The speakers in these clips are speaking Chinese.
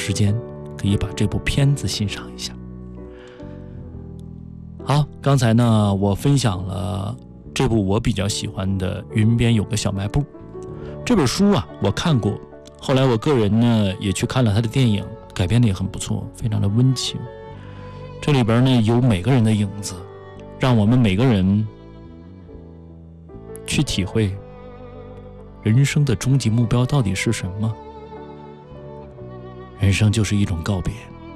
时间，可以把这部片子欣赏一下。好，刚才呢我分享了这部我比较喜欢的《云边有个小卖部》这本书啊，我看过，后来我个人呢也去看了他的电影，改编的也很不错，非常的温情。这里边呢有每个人的影子，让我们每个人去体会人生的终极目标到底是什么。人生就是一种告别。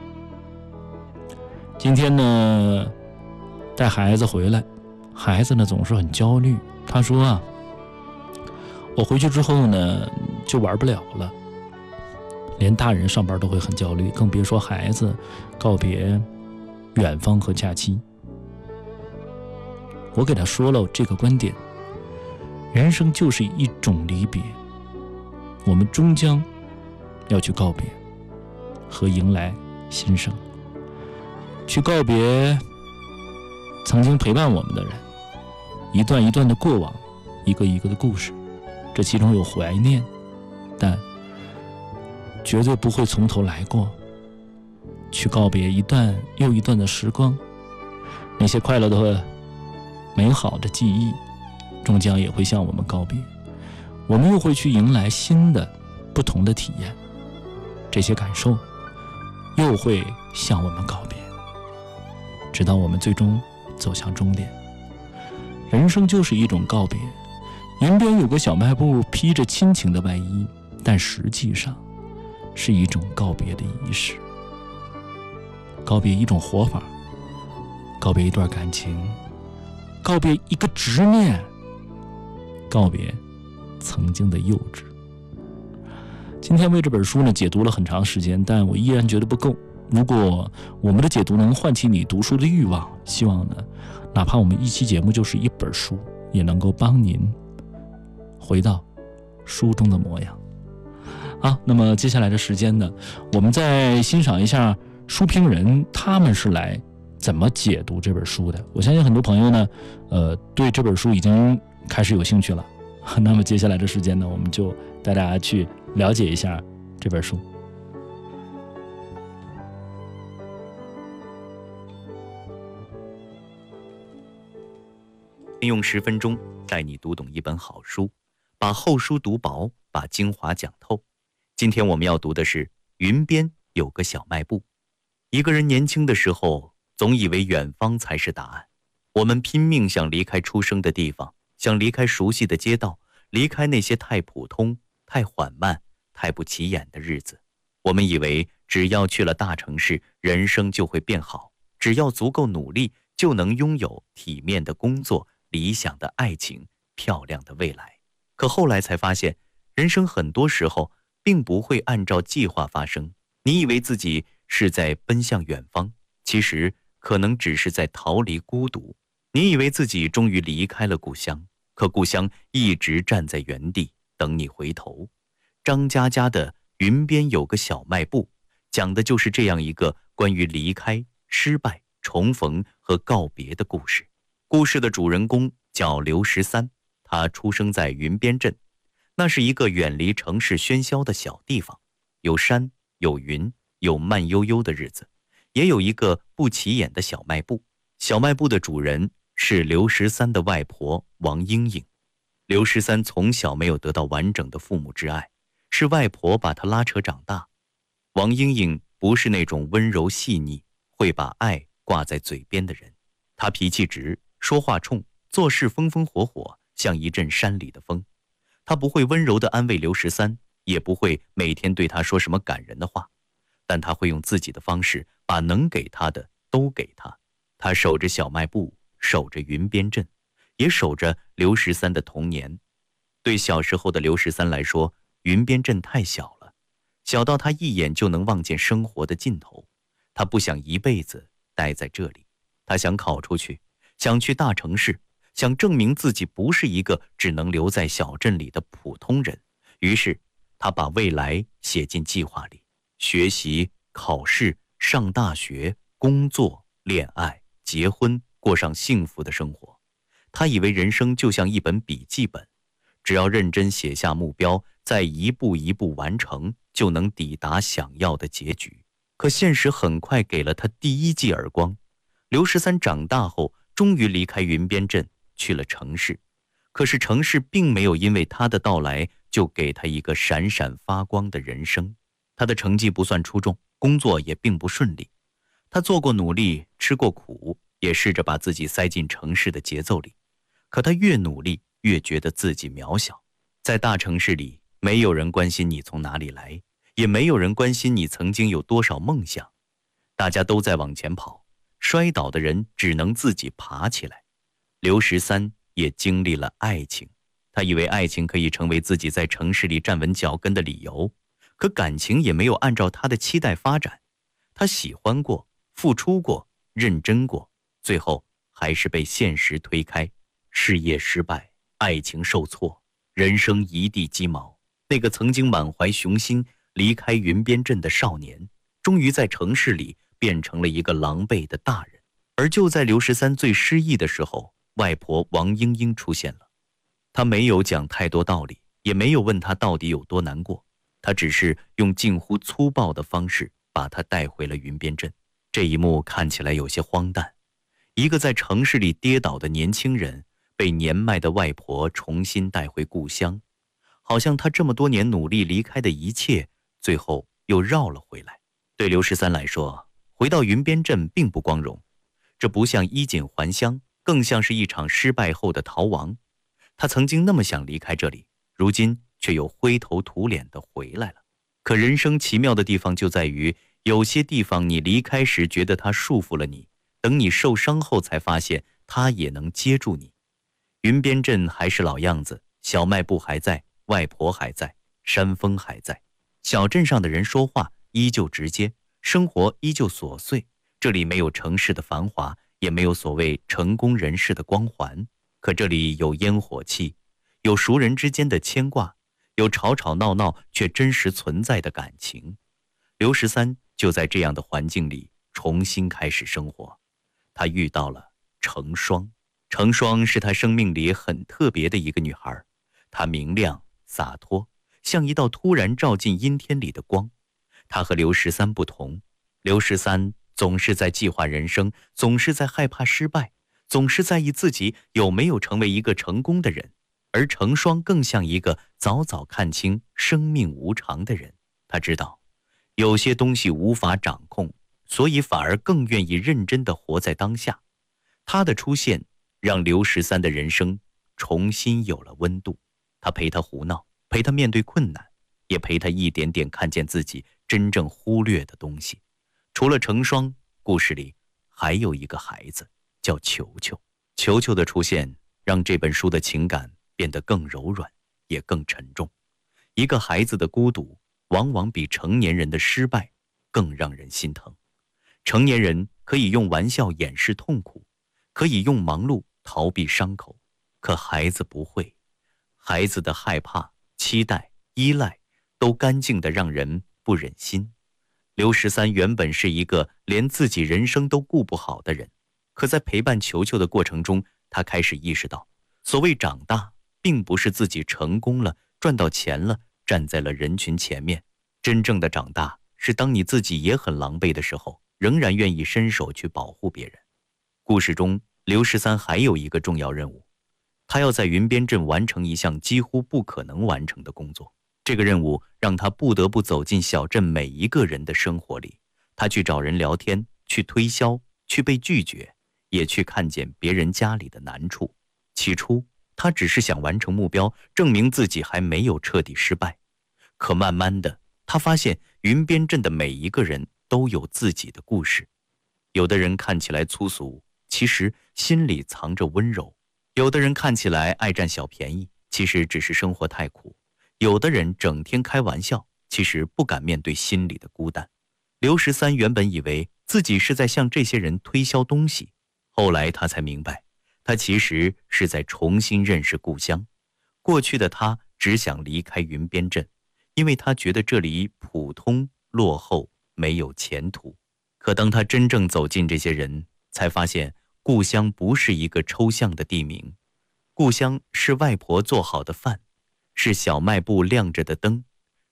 今天呢带孩子回来，孩子呢总是很焦虑，他说啊，我回去之后呢就玩不了了。连大人上班都会很焦虑，更别说孩子告别远方和假期。我给他说了这个观点，人生就是一种离别，我们终将要去告别和迎来新生，去告别曾经陪伴我们的人，一段一段的过往，一个一个的故事，这其中有怀念，但绝对不会从头来过，去告别一段又一段的时光，那些快乐的美好的记忆终将也会向我们告别，我们又会去迎来新的不同的体验，这些感受又会向我们告别，直到我们最终走向终点。人生就是一种告别。云边有个小卖部，披着亲情的外衣，但实际上是一种告别的仪式，告别一种活法，告别一段感情，告别一个执念，告别曾经的幼稚。今天为这本书呢解读了很长时间，但我依然觉得不够。如果我们的解读能唤起你读书的欲望，希望呢哪怕我们一期节目就是一本书，也能够帮您回到书中的模样。好，那么接下来的时间呢，我们再欣赏一下书评人他们是来怎么解读这本书的。我相信很多朋友呢对这本书已经开始有兴趣了。那么接下来的时间呢，我们就带大家去了解一下这本书。 用10分钟带你读懂一本好书，把厚书读薄，把精华讲透。今天我们要读的是《云边有个小卖部》。一个人年轻的时候，总以为远方才是答案。我们拼命想离开出生的地方，想离开熟悉的街道，离开那些太普通、太缓慢、太不起眼的日子。我们以为只要去了大城市，人生就会变好，只要足够努力，就能拥有体面的工作、理想的爱情、漂亮的未来。可后来才发现，人生很多时候并不会按照计划发生。你以为自己是在奔向远方，其实可能只是在逃离孤独。你以为自己终于离开了故乡，可故乡一直站在原地等你回头。张嘉佳的《云边有个小卖部》讲的就是这样一个关于离开、失败、重逢和告别的故事。故事的主人公叫刘13，他出生在云边镇，那是一个远离城市喧嚣的小地方，有山，有云，有慢悠悠的日子，也有一个不起眼的小卖部。小卖部的主人是刘13的外婆王英英。刘13从小没有得到完整的父母之爱，是外婆把他拉扯长大。王英英不是那种温柔细腻、会把爱挂在嘴边的人，她脾气直，说话冲，做事风风火火，像一阵山里的风。她不会温柔地安慰刘13，也不会每天对他说什么感人的话，但他会用自己的方式把能给他的都给他。他守着小卖部，守着云边镇，也守着刘13的童年。对小时候的刘13来说，云边镇太小了，小到他一眼就能望见生活的尽头。他不想一辈子待在这里，他想考出去，想去大城市，想证明自己不是一个只能留在小镇里的普通人。于是他把未来写进计划里，学习、考试、上大学、工作、恋爱、结婚，过上幸福的生活。他以为人生就像一本笔记本，只要认真写下目标，再一步一步完成， 就能抵达想要的结局。可现实很快给了他第一记耳光。刘十三长大后，终于离开云边镇，去了城市。可是城市并没有因为他的到来就给他一个闪闪发光的人生。他的成绩不算出众，工作也并不顺利。他做过努力，吃过苦，也试着把自己塞进城市的节奏里。可他越努力，越觉得自己渺小。在大城市里，没有人关心你从哪里来，也没有人关心你曾经有多少梦想。大家都在往前跑，摔倒的人只能自己爬起来。刘十三也经历了爱情，他以为爱情可以成为自己在城市里站稳脚跟的理由，可感情也没有按照他的期待发展。他喜欢过，付出过，认真过，最后还是被现实推开。事业失败，爱情受挫，人生一地鸡毛。那个曾经满怀雄心离开云边镇的少年，终于在城市里变成了一个狼狈的大人。而就在刘十三最失意的时候，外婆王英英出现了。她没有讲太多道理，也没有问他到底有多难过，她只是用近乎粗暴的方式把他带回了云边镇。这一幕看起来有些荒诞，一个在城市里跌倒的年轻人被年迈的外婆重新带回故乡，好像他这么多年努力离开的一切，最后又绕了回来。对刘十三来说，回到云边镇并不光荣，这不像衣锦还乡，更像是一场失败后的逃亡。他曾经那么想离开这里，如今却又灰头土脸地回来了。可人生奇妙的地方就在于，有些地方你离开时觉得它束缚了你，等你受伤后才发现它也能接住你。云边镇还是老样子，小卖部还在，外婆还在，山峰还在。小镇上的人说话依旧直接，生活依旧琐碎。这里没有城市的繁华，也没有所谓成功人士的光环。可这里有烟火气，有熟人之间的牵挂，有吵吵闹闹却真实存在的感情。刘十三就在这样的环境里重新开始生活。他遇到了程霜。程霜是他生命里很特别的一个女孩，她明亮洒脱，像一道突然照进阴天里的光。她和刘十三不同，刘十三总是在计划人生，总是在害怕失败，总是在意自己有没有成为一个成功的人。而程霜更像一个早早看清生命无常的人。他知道有些东西无法掌控，所以反而更愿意认真地活在当下。他的出现让刘十三的人生重新有了温度。他陪他胡闹，陪他面对困难，也陪他一点点看见自己真正忽略的东西。除了程霜，故事里还有一个孩子，叫球球。球球的出现让这本书的情感变得更柔软，也更沉重。一个孩子的孤独，往往比成年人的失败更让人心疼。成年人可以用玩笑掩饰痛苦，可以用忙碌逃避伤口，可孩子不会。孩子的害怕、期待、依赖，都干净的让人不忍心。刘十三原本是一个连自己人生都顾不好的人，可在陪伴球球的过程中，他开始意识到，所谓长大，并不是自己成功了，赚到钱了，站在了人群前面。真正的长大，是当你自己也很狼狈的时候，仍然愿意伸手去保护别人。故事中，刘十三还有一个重要任务，他要在云边镇完成一项几乎不可能完成的工作。这个任务让他不得不走进小镇每一个人的生活里，他去找人聊天，去推销，去被拒绝，也去看见别人家里的难处。起初，他只是想完成目标，证明自己还没有彻底失败。可慢慢的，他发现云边镇的每一个人都有自己的故事。有的人看起来粗俗，其实心里藏着温柔；有的人看起来爱占小便宜，其实只是生活太苦；有的人整天开玩笑，其实不敢面对心里的孤单。刘十三原本以为自己是在向这些人推销东西，后来他才明白，他其实是在重新认识故乡。过去的他只想离开云边镇，因为他觉得这里普通、落后，没有前途。可当他真正走进这些人，才发现故乡不是一个抽象的地名，故乡是外婆做好的饭，是小卖部亮着的灯，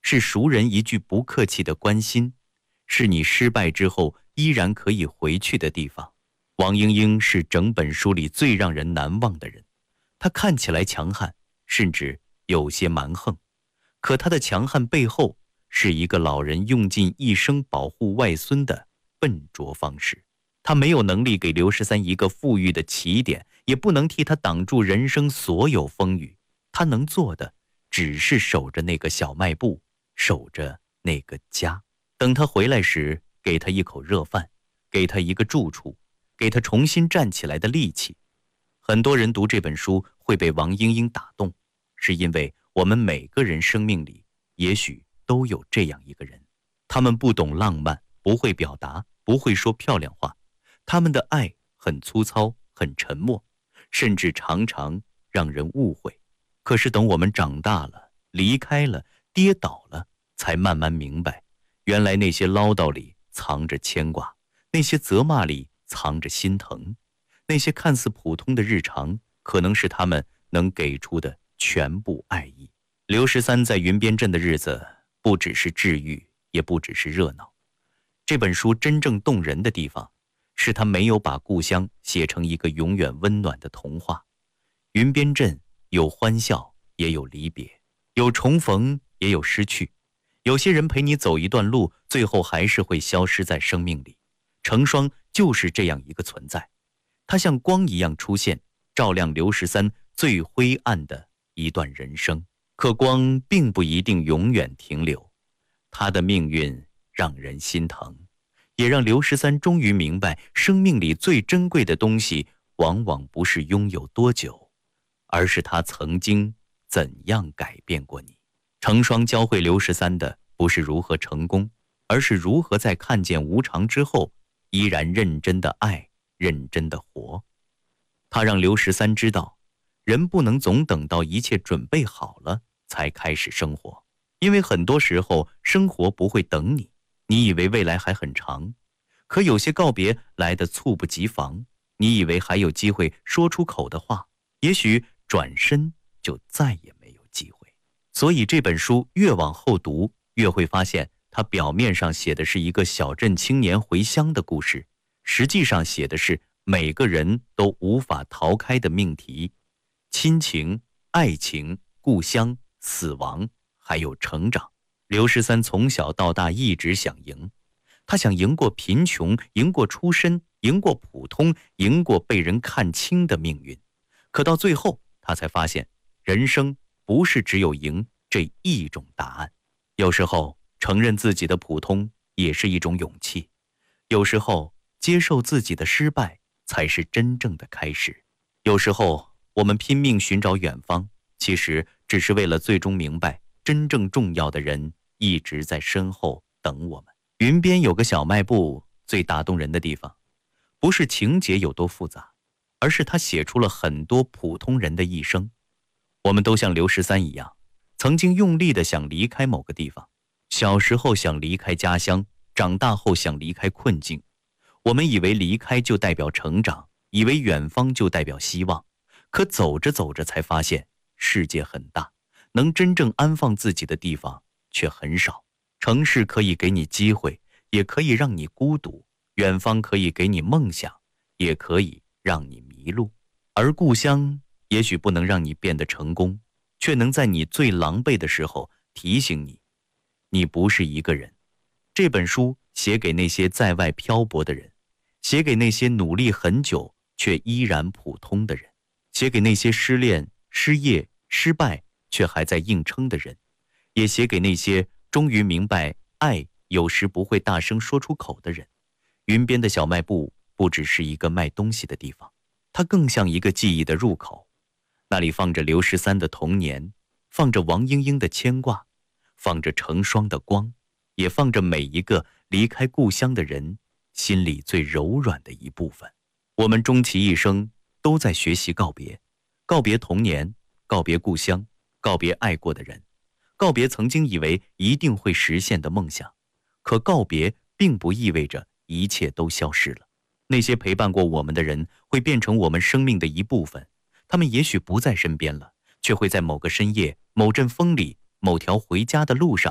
是熟人一句不客气的关心，是你失败之后依然可以回去的地方。王英英是整本书里最让人难忘的人，她看起来强悍，甚至有些蛮横，可她的强悍背后是一个老人用尽一生保护外孙的笨拙方式。他没有能力给刘十三一个富裕的起点，也不能替他挡住人生所有风雨。他能做的只是守着那个小卖部，守着那个家。等他回来时，给他一口热饭，给他一个住处，给他重新站起来的力气。很多人读这本书会被王英英打动，是因为我们每个人生命里也许都有这样一个人。他们不懂浪漫，不会表达，不会说漂亮话，他们的爱很粗糙，很沉默，甚至常常让人误会。可是等我们长大了，离开了，跌倒了，才慢慢明白，原来那些唠叨里藏着牵挂，那些责骂里藏着心疼，那些看似普通的日常，可能是他们能给出的全部爱意。刘十三在云边镇的日子，不只是治愈，也不只是热闹。这本书真正动人的地方，是他没有把故乡写成一个永远温暖的童话。云边镇有欢笑，也有离别，有重逢，也有失去。有些人陪你走一段路，最后还是会消失在生命里。成双就是这样一个存在，他像光一样出现，照亮刘十三最灰暗的一段人生。可光并不一定永远停留，他的命运让人心疼，也让刘十三终于明白，生命里最珍贵的东西往往不是拥有多久，而是他曾经怎样改变过你。成双教会刘十三的不是如何成功，而是如何在看见无常之后依然认真的爱，认真的活。他让刘十三知道，人不能总等到一切准备好了才开始生活，因为很多时候生活不会等你。你以为未来还很长，可有些告别来得猝不及防，你以为还有机会说出口的话，也许转身就再也没有机会。所以这本书越往后读，越会发现它表面上写的是一个小镇青年回乡的故事，实际上写的是每个人都无法逃开的命题：亲情、爱情、故乡、死亡，还有成长。刘十三从小到大一直想赢，他想赢过贫穷，赢过出身，赢过普通，赢过被人看轻的命运。可到最后，他才发现，人生不是只有赢这一种答案。有时候承认自己的普通也是一种勇气，有时候接受自己的失败才是真正的开始。有时候我们拼命寻找远方，其实只是为了最终明白，真正重要的人一直在身后等我们。云边有个小卖部，最打动人的地方，不是情节有多复杂，而是他写出了很多普通人的一生。我们都像刘十三一样，曾经用力地想离开某个地方，小时候想离开家乡，长大后想离开困境。我们以为离开就代表成长，以为远方就代表希望，可走着走着才发现，世界很大，能真正安放自己的地方却很少。城市可以给你机会，也可以让你孤独；远方可以给你梦想，也可以让你迷路。而故乡也许不能让你变得成功，却能在你最狼狈的时候提醒你，你不是一个人。这本书写给那些在外漂泊的人，写给那些努力很久却依然普通的人，写给那些失恋、失业、失败却还在硬撑的人，也写给那些终于明白爱有时不会大声说出口的人。云边的小卖部不只是一个卖东西的地方，它更像一个记忆的入口。那里放着刘十三的童年，放着王英英的牵挂，放着成双的光，也放着每一个离开故乡的人心里最柔软的一部分。我们终其一生都在学习告别，告别童年，告别故乡，告别爱过的人，告别曾经以为一定会实现的梦想。可告别并不意味着一切都消失了。那些陪伴过我们的人会变成我们生命的一部分，他们也许不在身边了，却会在某个深夜、某阵风里、某条回家的路上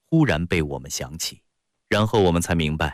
忽然被我们想起，然后我们才明白，